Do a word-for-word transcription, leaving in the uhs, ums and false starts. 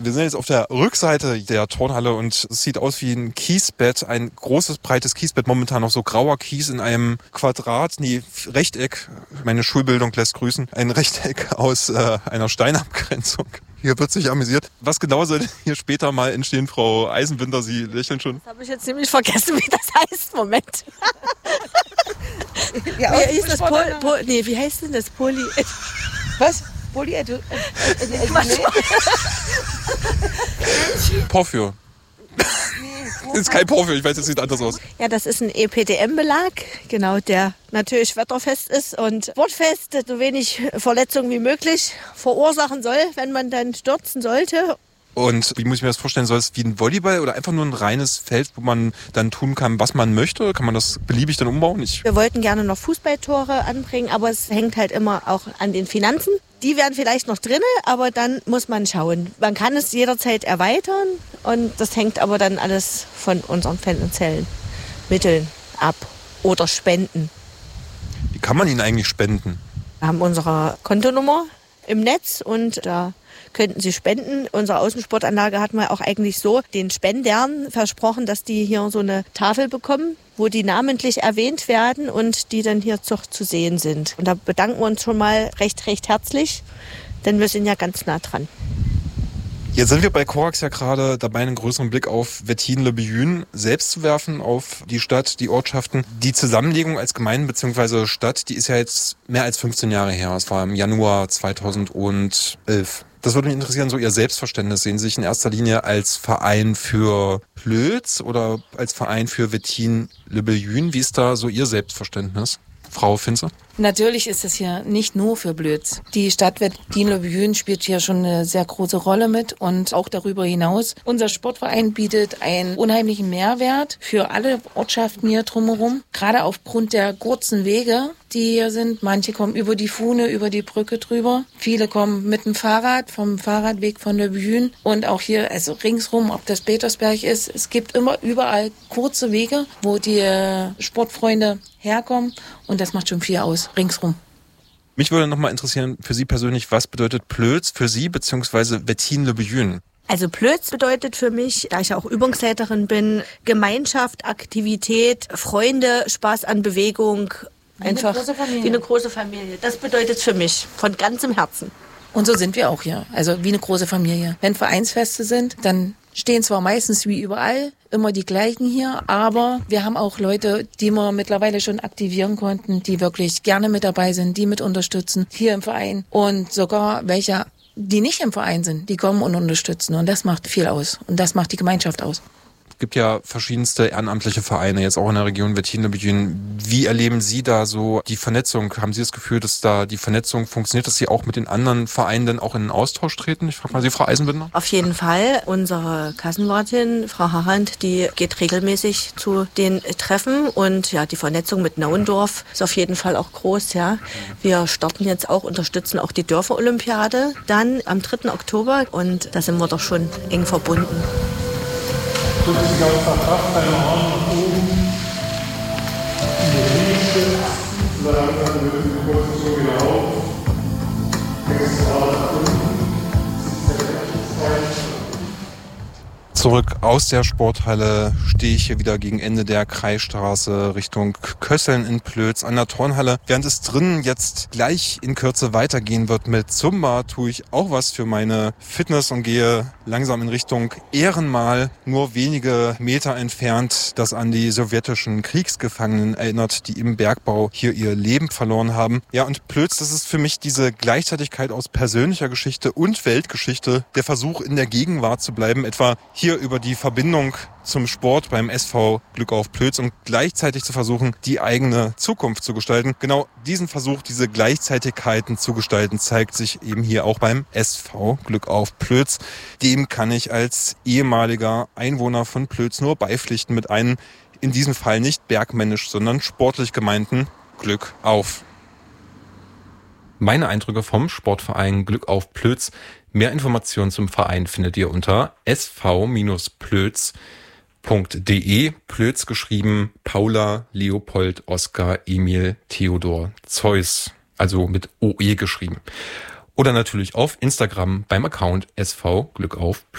Wir sind jetzt auf der Rückseite der Turnhalle und es sieht aus wie ein Kiesbett, ein großes, breites Kiesbett, momentan noch so grauer Kies in einem Quadrat, nee, Rechteck, meine Schulbildung lässt grüßen, ein Rechteck aus äh, einer Steinabgrenzung. Hier wird sich amüsiert. Was genau soll hier später mal entstehen, Frau Eisenbinder? Sie lächeln schon. Das habe ich jetzt ziemlich vergessen, wie das heißt. Moment. Ja, wie, hieß das Pol, Pol, nee, wie heißt denn das? Poly... Was? Poly... Äh, äh, Porphyr. Das ist kein Porphyr, ich weiß, das sieht anders aus. Ja, das ist ein E P D M-Belag, genau, der natürlich wetterfest ist und wortfest, so wenig Verletzungen wie möglich verursachen soll, wenn man dann stürzen sollte. Und wie muss ich mir das vorstellen? Soll es wie ein Volleyball oder einfach nur ein reines Feld, wo man dann tun kann, was man möchte? Kann man das beliebig dann umbauen? Ich Wir wollten gerne noch Fußballtore anbringen, aber es hängt halt immer auch an den Finanzen. Die wären vielleicht noch drin, aber dann muss man schauen. Man kann es jederzeit erweitern und das hängt aber dann alles von unseren finanziellen Mitteln ab oder Spenden. Wie kann man ihn eigentlich spenden? Wir haben unsere Kontonummer im Netz und da könnten Sie spenden. Unsere Außensportanlage hat man auch eigentlich so den Spendern versprochen, dass die hier so eine Tafel bekommen, wo die namentlich erwähnt werden und die dann hier zu, zu sehen sind. Und da bedanken wir uns schon mal recht, recht herzlich, denn wir sind ja ganz nah dran. Jetzt sind wir bei Korax ja gerade dabei, einen größeren Blick auf Wettin-le-Biyün selbst zu werfen, auf die Stadt, die Ortschaften. Die Zusammenlegung als Gemeinde bzw. Stadt, die ist ja jetzt mehr als fünfzehn Jahre her. Es war im Januar zweitausendelf. Das würde mich interessieren, so Ihr Selbstverständnis. Sehen Sie sich in erster Linie als Verein für Plötz oder als Verein für Wettin-le-Biyün? Wie ist da so Ihr Selbstverständnis, Frau Finze? Natürlich ist es hier nicht nur für Plötz. Die Stadt Wettin-le-Biyün spielt hier schon eine sehr große Rolle mit und auch darüber hinaus. Unser Sportverein bietet einen unheimlichen Mehrwert für alle Ortschaften hier drumherum. Gerade aufgrund der kurzen Wege, die hier sind. Manche kommen über die Fuhne, über die Brücke drüber. Viele kommen mit dem Fahrrad, vom Fahrradweg von Le Biyün. Und auch hier, also ringsrum, ob das Petersberg ist, es gibt immer überall kurze Wege, wo die Sportfreunde herkommen. Und das macht schon viel aus, ringsrum. Mich würde noch mal interessieren, für Sie persönlich, was bedeutet Plötz für Sie bzw. Wettin-le-Biyün? Also Plötz bedeutet für mich, da ich auch Übungsleiterin bin, Gemeinschaft, Aktivität, Freunde, Spaß an Bewegung, wie einfach eine wie eine große Familie. Das bedeutet es für mich von ganzem Herzen. Und so sind wir auch hier, also wie eine große Familie. Wenn Vereinsfeste sind, dann stehen zwar meistens wie überall immer die gleichen hier, aber wir haben auch Leute, die wir mittlerweile schon aktivieren konnten, die wirklich gerne mit dabei sind, die mit unterstützen hier im Verein und sogar welche, die nicht im Verein sind, die kommen und unterstützen und das macht viel aus und das macht die Gemeinschaft aus. Es gibt ja verschiedenste ehrenamtliche Vereine, jetzt auch in der Region Wettin-le-Biyün. Wie erleben Sie da so die Vernetzung? Haben Sie das Gefühl, dass da die Vernetzung funktioniert, dass Sie auch mit den anderen Vereinen dann auch in den Austausch treten? Ich frage mal Sie, Frau Eisenbinder. Auf jeden Fall. Unsere Kassenwartin, Frau Harrand, die geht regelmäßig zu den Treffen und ja, die Vernetzung mit Nauendorf ist auf jeden Fall auch groß. Ja, wir starten jetzt auch, unterstützen auch die Dörferolympiade dann am dritten Oktober und da sind wir doch schon eng verbunden. Drücken Sie einfach Kraft deine Arme nach oben. In die Knie so langsam lösen die Position wieder auf. Nächstes Mal nach unten. Sitzt der rechten Zurück aus der Sporthalle stehe ich hier wieder gegen Ende der Kreisstraße Richtung Kösseln in Plötz an der Turnhalle. Während es drinnen jetzt gleich in Kürze weitergehen wird mit Zumba, tue ich auch was für meine Fitness und gehe langsam in Richtung Ehrenmal, nur wenige Meter entfernt, das an die sowjetischen Kriegsgefangenen erinnert, die im Bergbau hier ihr Leben verloren haben. Ja, und Plötz, das ist für mich diese Gleichzeitigkeit aus persönlicher Geschichte und Weltgeschichte, der Versuch in der Gegenwart zu bleiben, etwa hier über die Verbindung zum Sport beim S V Glück auf Plötz und gleichzeitig zu versuchen, die eigene Zukunft zu gestalten. Genau diesen Versuch, diese Gleichzeitigkeiten zu gestalten, zeigt sich eben hier auch beim S V Glück auf Plötz. Dem kann ich als ehemaliger Einwohner von Plötz nur beipflichten mit einem, in diesem Fall nicht bergmännisch, sondern sportlich gemeinten Glück auf. Meine Eindrücke vom Sportverein Glück auf Plötz. Mehr Informationen zum Verein findet ihr unter s v plötz punkt d e. Plötz geschrieben Paula, Leopold, Oskar, Emil, Theodor, Zeus. Also mit O E geschrieben. Oder natürlich auf Instagram beim Account S V Glück auf Plötz.